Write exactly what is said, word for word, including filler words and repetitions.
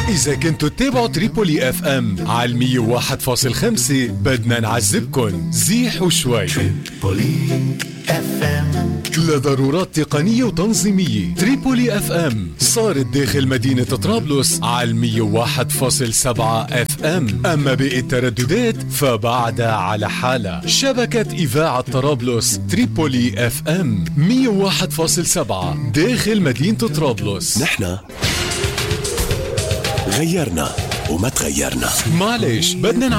إذا كنتوا تتابعوا تريبولي اف ام على مية وواحد فاصل خمسة بدنا نعذبكن زيحوا شوي. تريبولي اف ام لضرورات تقنية وتنظيمية. تريبولي اف ام صارت داخل مدينة طرابلس على مية وواحد فاصل سبعة اف ام، اما باقي الترددات فبعدها على حالها. شبكة اذاعة طرابلس تريبولي اف ام مية وواحد فاصل سبعة داخل مدينة طرابلس. نحن غيرنا وما تغيرنا. معلش بدنا